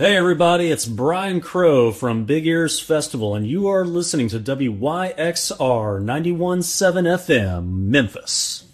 Hey everybody, it's Brian Crow from Big Ears Festival, and you are listening to WYXR 91.7 FM, Memphis.